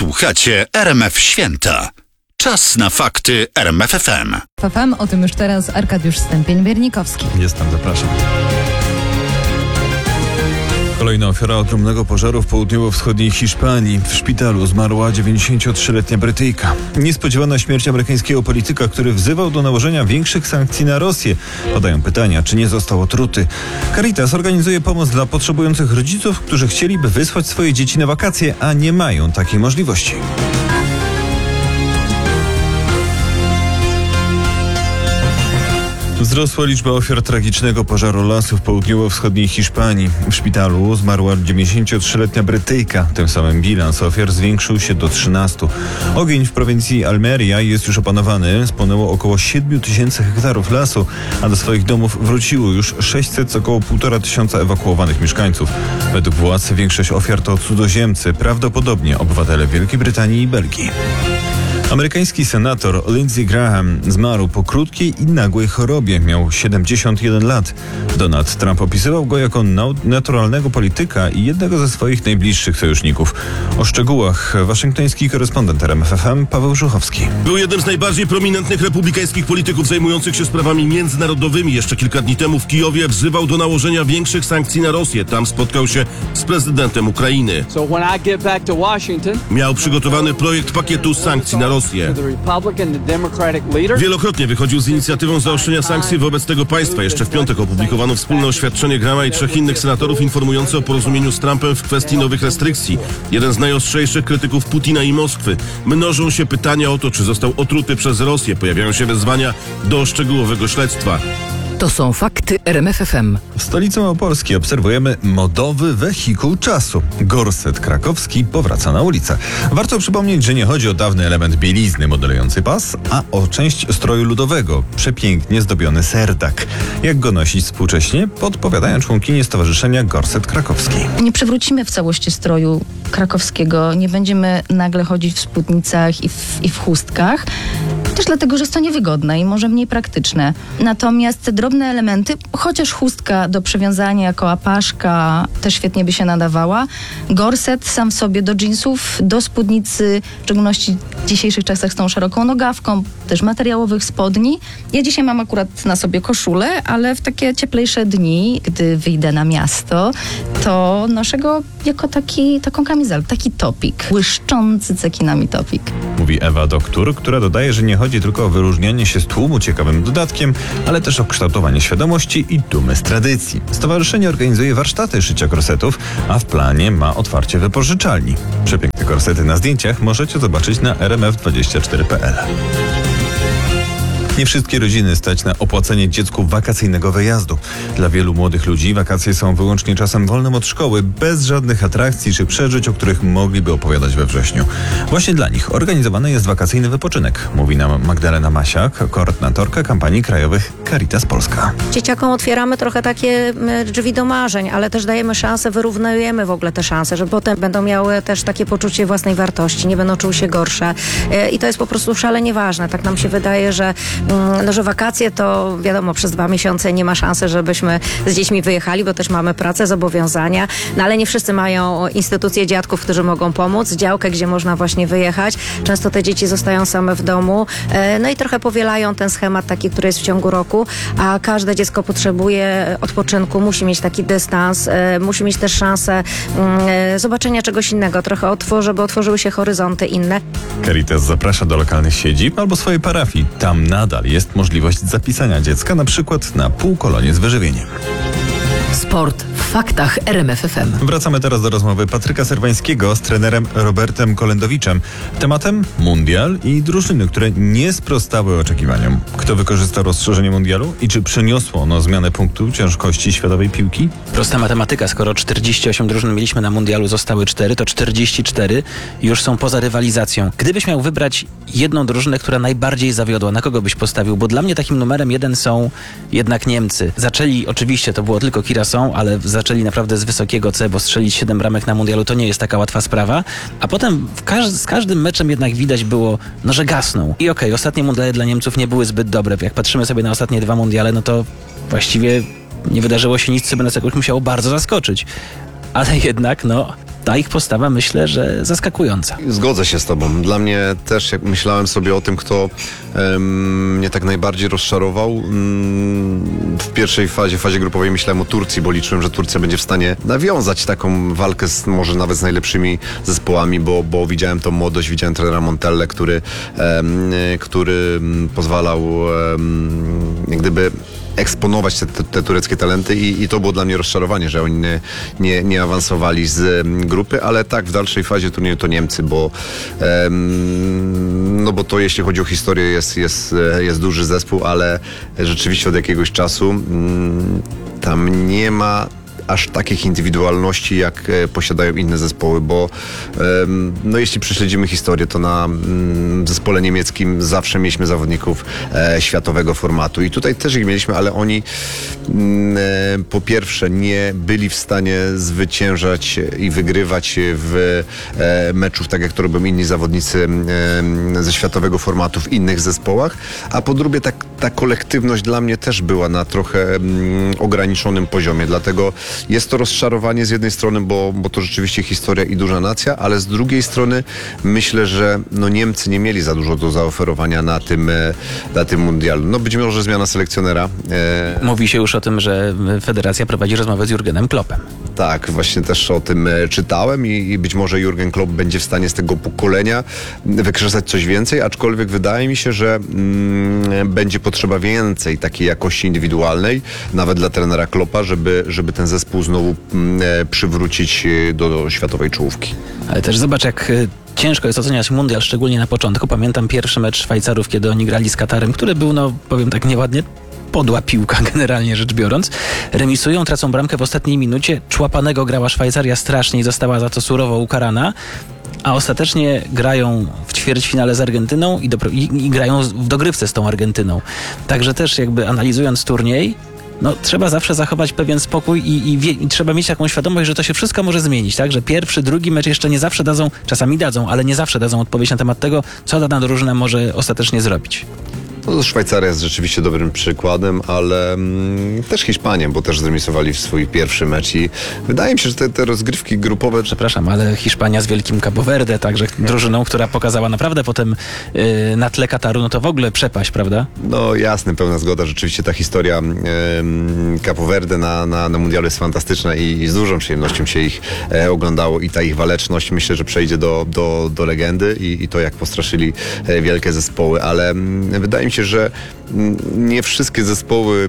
Słuchacie RMF Święta. Czas na fakty RMF FM. FM, o tym już teraz Arkadiusz Stępień-Wiernikowski. Jestem, zapraszam. Kolejna ofiara ogromnego pożaru w południowo-wschodniej Hiszpanii. W szpitalu zmarła 93-letnia Brytyjka. Niespodziewana śmierć amerykańskiego polityka, który wzywał do nałożenia większych sankcji na Rosję. Padają pytania, czy nie został otruty. Caritas organizuje pomoc dla potrzebujących rodziców, którzy chcieliby wysłać swoje dzieci na wakacje, a nie mają takiej możliwości. Wzrosła liczba ofiar tragicznego pożaru lasu w południowo-wschodniej Hiszpanii. W szpitalu zmarła 93-letnia Brytyjka. Tym samym bilans ofiar zwiększył się do 13. Ogień w prowincji Almeria jest już opanowany. Spłonęło około 7 tysięcy hektarów lasu, a do swoich domów wróciło już 600 z około 1,5 tysiąca ewakuowanych mieszkańców. Według władz większość ofiar to cudzoziemcy, prawdopodobnie obywatele Wielkiej Brytanii i Belgii. Amerykański senator Lindsey Graham zmarł po krótkiej i nagłej chorobie. Miał 71 lat. Donald Trump opisywał go jako naturalnego polityka i jednego ze swoich najbliższych sojuszników. O szczegółach waszyngtoński korespondent RMF FM Paweł Żuchowski. Był jednym z najbardziej prominentnych republikańskich polityków zajmujących się sprawami międzynarodowymi. Jeszcze kilka dni temu w Kijowie wzywał do nałożenia większych sankcji na Rosję. Tam spotkał się z prezydentem Ukrainy. Miał przygotowany projekt pakietu sankcji na Rosję. Wielokrotnie wychodził z inicjatywą zaostrzenia sankcji wobec tego państwa. Jeszcze w piątek opublikowano wspólne oświadczenie Grahama i 3 innych senatorów informujące o porozumieniu z Trumpem w kwestii nowych restrykcji. Jeden z najostrzejszych krytyków Putina i Moskwy. Mnożą się pytania o to, czy został otruty przez Rosję. Pojawiają się wezwania do szczegółowego śledztwa. To są fakty RMF FM. W stolicy Małopolski obserwujemy modowy wehikuł czasu. Gorset krakowski powraca na ulicę. Warto przypomnieć, że nie chodzi o dawny element bielizny modelujący pas, a o część stroju ludowego, przepięknie zdobiony serdak. Jak go nosić współcześnie, podpowiadają członkinie Stowarzyszenia Gorset Krakowski. Nie przywrócimy w całości stroju krakowskiego, nie będziemy nagle chodzić w spódnicach i w chustkach. Też dlatego, że jest to niewygodne i może mniej praktyczne. Natomiast te drobne elementy, chociaż chustka do przywiązania jako apaszka też świetnie by się nadawała. Gorset sam w sobie do dżinsów, do spódnicy, w szczególności w dzisiejszych czasach z tą szeroką nogawką, też materiałowych spodni. Ja dzisiaj mam akurat na sobie koszulę, ale w takie cieplejsze dni, gdy wyjdę na miasto, to noszę go jako taką kamizelkę, taki topik, błyszczący cekinami topik. Mówi Ewa Doktor, która dodaje, że nie chodzi tylko o wyróżnianie się z tłumu ciekawym dodatkiem, ale też o kształtowanie świadomości i dumy z tradycji. Stowarzyszenie organizuje warsztaty szycia korsetów, a w planie ma otwarcie wypożyczalni. Przepiękne korsety na zdjęciach możecie zobaczyć na rmf24.pl. Nie wszystkie rodziny stać na opłacenie dziecku wakacyjnego wyjazdu. Dla wielu młodych ludzi wakacje są wyłącznie czasem wolnym od szkoły, bez żadnych atrakcji czy przeżyć, o których mogliby opowiadać we wrześniu. Właśnie dla nich organizowany jest wakacyjny wypoczynek, mówi nam Magdalena Masiak, koordynatorka kampanii krajowych Caritas Polska. Dzieciakom otwieramy trochę takie drzwi do marzeń, ale też dajemy szansę, wyrównujemy w ogóle te szanse, że potem będą miały też takie poczucie własnej wartości, nie będą czuły się gorsze i to jest po prostu szalenie ważne. Tak nam się wydaje, że wakacje to wiadomo, przez 2 miesiące nie ma szansy, żebyśmy z dziećmi wyjechali, bo też mamy pracę, zobowiązania, no ale nie wszyscy mają instytucje dziadków, którzy mogą pomóc, działkę, gdzie można właśnie wyjechać. Często te dzieci zostają same w domu, no i trochę powielają ten schemat taki, który jest w ciągu roku, a każde dziecko potrzebuje odpoczynku, musi mieć taki dystans, musi mieć też szansę zobaczenia czegoś innego, trochę żeby otworzyły się horyzonty inne. Caritas zaprasza do lokalnych siedzib albo swojej parafii. Tam nadal jest możliwość zapisania dziecka, na przykład na półkolonie z wyżywieniem. Sport w faktach RMF FM. Wracamy teraz do rozmowy Patryka Serwańskiego z trenerem Robertem Kolendowiczem. Tematem mundial i drużyny, które nie sprostały oczekiwaniom. Kto wykorzystał rozszerzenie mundialu i czy przyniosło ono zmianę punktu ciężkości światowej piłki? Prosta matematyka. Skoro 48 drużyn mieliśmy na mundialu, zostały 4, to 44 już są poza rywalizacją. Gdybyś miał wybrać jedną drużynę, która najbardziej zawiodła, na kogo byś postawił? Bo dla mnie takim numerem 1 są jednak Niemcy. Zaczęli, oczywiście to było tylko Kirasą, ale zaczęli naprawdę z wysokiego C, bo strzelić 7 bramek na mundialu to nie jest taka łatwa sprawa. A potem z każdym meczem jednak widać było, że gasną. I ostatnie mundiale dla Niemców nie były zbyt dobre. Jak patrzymy sobie na ostatnie 2 mundiale, no to właściwie nie wydarzyło się nic, co by nas jakoś musiało bardzo zaskoczyć. Ale jednak, ta ich postawa, myślę, że zaskakująca. Zgodzę się z tobą. Dla mnie też, jak myślałem sobie o tym, kto mnie tak najbardziej rozczarował, w pierwszej fazie grupowej myślałem o Turcji, bo liczyłem, że Turcja będzie w stanie nawiązać taką walkę może nawet z najlepszymi zespołami, bo widziałem tą młodość, widziałem trenera Montelle, który pozwalał jak gdyby eksponować te tureckie talenty i to było dla mnie rozczarowanie, że oni nie awansowali z grupy, ale tak, w dalszej fazie turnieju to Niemcy, bo to jeśli chodzi o historię jest duży zespół, ale rzeczywiście od jakiegoś czasu tam nie ma aż takich indywidualności, jak posiadają inne zespoły, bo jeśli prześledzimy historię, to na zespole niemieckim zawsze mieliśmy zawodników światowego formatu i tutaj też ich mieliśmy, ale oni po pierwsze nie byli w stanie zwyciężać i wygrywać w meczów, tak jak to robią inni zawodnicy ze światowego formatu w innych zespołach, a po drugie ta kolektywność dla mnie też była na trochę ograniczonym poziomie, dlatego jest to rozczarowanie z jednej strony, bo to rzeczywiście historia i duża nacja, ale z drugiej strony myślę, że Niemcy nie mieli za dużo do zaoferowania na tym mundialu. Być może zmiana selekcjonera. Mówi się już o tym, że federacja prowadzi rozmowę z Jurgenem Kloppem. Tak, właśnie też o tym czytałem i być może Jurgen Klopp będzie w stanie z tego pokolenia wykrzesać coś więcej, aczkolwiek wydaje mi się, że będzie potrzeba więcej takiej jakości indywidualnej, nawet dla trenera Kloppa, żeby ten zespół znowu przywrócić do światowej czołówki. Ale też zobacz, jak ciężko jest oceniać mundial, szczególnie na początku. Pamiętam pierwszy mecz Szwajcarów, kiedy oni grali z Katarem, który był, powiem tak nieładnie, podła piłka generalnie rzecz biorąc. Remisują, tracą bramkę w ostatniej minucie. Człapanego grała Szwajcaria strasznie i została za to surowo ukarana. A ostatecznie grają w ćwierćfinale z Argentyną i grają w dogrywce z tą Argentyną. Także też jakby analizując turniej, trzeba zawsze zachować pewien spokój i trzeba mieć taką świadomość, że to się wszystko może zmienić, tak? Że pierwszy, drugi mecz jeszcze nie zawsze czasami dadzą, ale nie zawsze dadzą odpowiedź na temat tego, co dana drużyna może ostatecznie zrobić. Szwajcaria jest rzeczywiście dobrym przykładem, ale też Hiszpanię, bo też zremisowali w swój pierwszy mecz i wydaje mi się, że te rozgrywki grupowe... Przepraszam, ale Hiszpania z wielkim Cabo Verde, także drużyną, która pokazała naprawdę potem na tle Kataru, to w ogóle przepaść, prawda? Jasne, pełna zgoda. Rzeczywiście ta historia Cabo Verde na mundialu jest fantastyczna i z dużą przyjemnością się ich oglądało i ta ich waleczność myślę, że przejdzie do legendy i to jak postraszyli wielkie zespoły, ale wydaje mi się, że nie wszystkie zespoły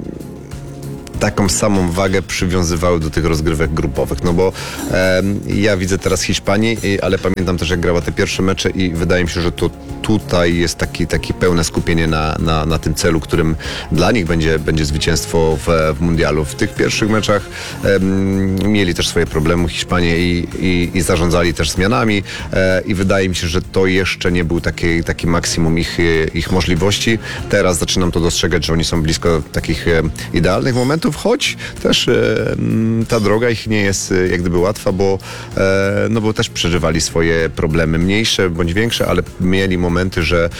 taką samą wagę przywiązywały do tych rozgrywek grupowych, bo ja widzę teraz Hiszpanię, ale pamiętam też, jak grała te pierwsze mecze i wydaje mi się, że to tutaj jest takie pełne skupienie na tym celu, którym dla nich będzie zwycięstwo w mundialu. W tych pierwszych meczach mieli też swoje problemy Hiszpanie i zarządzali też zmianami i wydaje mi się, że to jeszcze nie był taki maksimum ich możliwości. Teraz zaczynam to dostrzegać, że oni są blisko takich idealnych momentów, choć też ta droga ich nie jest jak gdyby łatwa, bo też przeżywali swoje problemy mniejsze bądź większe, ale mieli momenty, że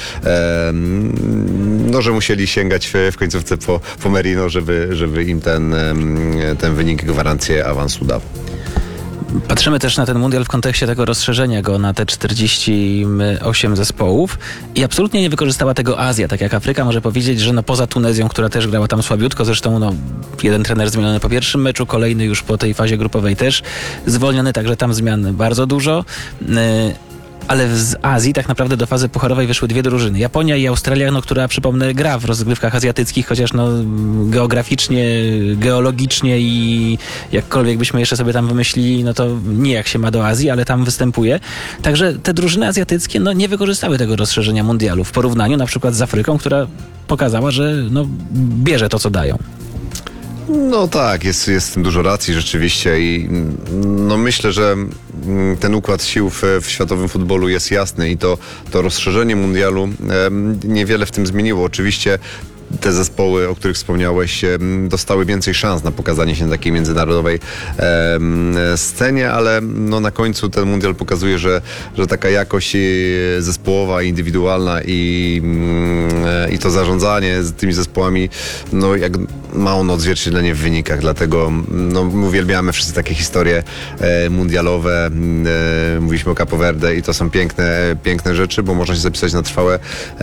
musieli sięgać w końcówce po Merino, żeby im ten wynik gwarancję awansu dał. Patrzymy też na ten mundial w kontekście tego rozszerzenia go na te 48 zespołów i absolutnie nie wykorzystała tego Azja, tak jak Afryka może powiedzieć, że poza Tunezją, która też grała tam słabiutko, zresztą jeden trener zmieniony po pierwszym meczu, kolejny już po tej fazie grupowej też zwolniony, także tam zmian bardzo dużo. Ale z Azji tak naprawdę do fazy pucharowej wyszły dwie drużyny. Japonia i Australia, która przypomnę gra w rozgrywkach azjatyckich, chociaż geograficznie, geologicznie i jakkolwiek byśmy jeszcze sobie tam wymyślili, to nie jak się ma do Azji, ale tam występuje. Także te drużyny azjatyckie nie wykorzystały tego rozszerzenia mundialu w porównaniu na przykład z Afryką, która pokazała, że bierze to, co dają. Tak, jest w tym dużo racji rzeczywiście i myślę, że ten układ sił w światowym futbolu jest jasny i to rozszerzenie mundialu niewiele w tym zmieniło. Oczywiście te zespoły, o których wspomniałeś, dostały więcej szans na pokazanie się na takiej międzynarodowej scenie, ale na końcu ten mundial pokazuje, że taka jakość zespołowa, indywidualna i to zarządzanie z tymi zespołami, jak ma on odzwierciedlenie w wynikach, dlatego no, uwielbiamy wszyscy takie historie mundialowe. Mówiliśmy o Capo Verde i to są piękne rzeczy, bo można się zapisać na trwałe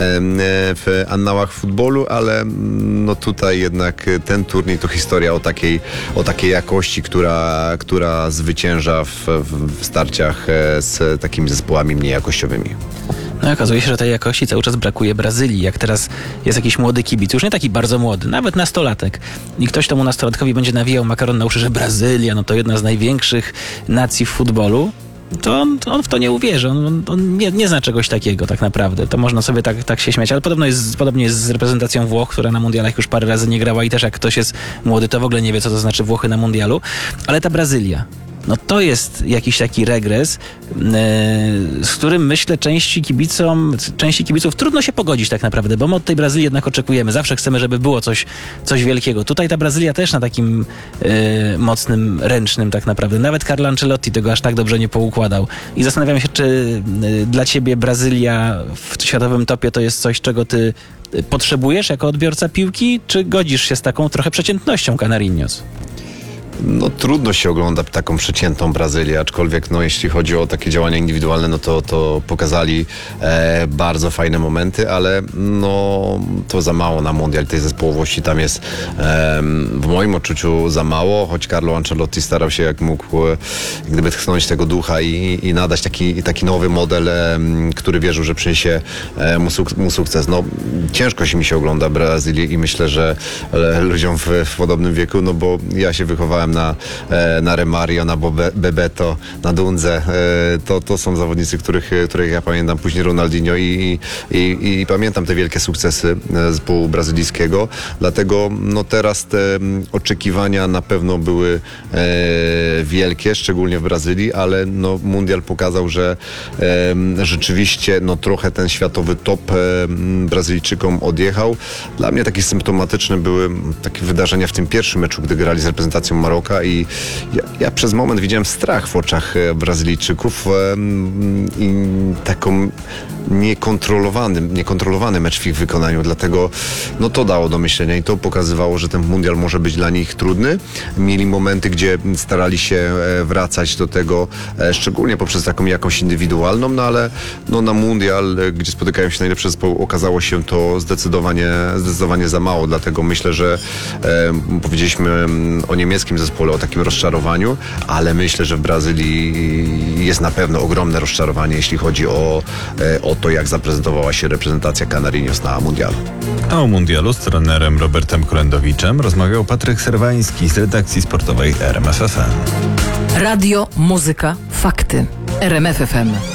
w annałach futbolu, ale no tutaj jednak ten turniej to historia o takiej jakości, która zwycięża w starciach z takimi zespołami mniej jakościowymi. No i okazuje się, że tej jakości cały czas brakuje Brazylii. Jak teraz jest jakiś młody kibic, już nie taki bardzo młody, nawet nastolatek, i ktoś temu nastolatkowi będzie nawijał makaron na uszy, że Brazylia no to jedna z największych nacji w futbolu, to on w to nie uwierzy. On nie zna czegoś takiego tak naprawdę. To można sobie tak się śmiać, ale podobnie jest z reprezentacją Włoch, która na mundialach już parę razy nie grała i też jak ktoś jest młody, to w ogóle nie wie, co to znaczy Włochy na mundialu. Ale ta Brazylia, no to jest jakiś taki regres, z którym myślę części kibiców trudno się pogodzić tak naprawdę, bo my od tej Brazylii jednak oczekujemy. Zawsze chcemy, żeby było coś wielkiego. Tutaj ta Brazylia też na takim mocnym, ręcznym tak naprawdę. Nawet Carlo Ancelotti tego aż tak dobrze nie poukładał. I zastanawiam się, czy dla ciebie Brazylia w światowym topie to jest coś, czego ty potrzebujesz jako odbiorca piłki, czy godzisz się z taką trochę przeciętnością Canarinhos? No trudno się ogląda taką przeciętną Brazylię, aczkolwiek no, jeśli chodzi o takie działania indywidualne, no to pokazali bardzo fajne momenty, ale no to za mało na mundial. Tej zespołowości tam jest w moim odczuciu za mało, choć Carlo Ancelotti starał się jak mógł gdyby tchnąć tego ducha i nadać taki nowy model, który wierzył, że przyniesie mu sukces. No ciężko mi się ogląda Brazylię i myślę, że ludziom w podobnym wieku, no bo ja się wychowałem na Remario, na Bebeto, na Dundze. To są zawodnicy, których ja pamiętam, później Ronaldinho i pamiętam te wielkie sukcesy zespołu brazylijskiego. Dlatego no teraz te oczekiwania na pewno były wielkie, szczególnie w Brazylii, ale no mundial pokazał, że rzeczywiście no trochę ten światowy top Brazylijczykom odjechał. Dla mnie takie symptomatyczne były takie wydarzenia w tym pierwszym meczu, gdy grali z reprezentacją Maroka i ja przez moment widziałem strach w oczach Brazylijczyków i taką niekontrolowany mecz w ich wykonaniu, dlatego no to dało do myślenia i to pokazywało, że ten mundial może być dla nich trudny. Mieli momenty, gdzie starali się wracać do tego, szczególnie poprzez taką jakąś indywidualną, no ale no na mundial, gdzie spotykają się najlepsze zespoły, okazało się to zdecydowanie za mało, dlatego myślę, że powiedzieliśmy o niemieckim zespole, o takim rozczarowaniu, ale myślę, że w Brazylii jest na pewno ogromne rozczarowanie, jeśli chodzi o to, jak zaprezentowała się reprezentacja Canarinhos na mundialu. A o mundialu z trenerem Robertem Kolendowiczem rozmawiał Patryk Serwański z redakcji sportowej RMF FM. Radio, muzyka, fakty. RMF FM.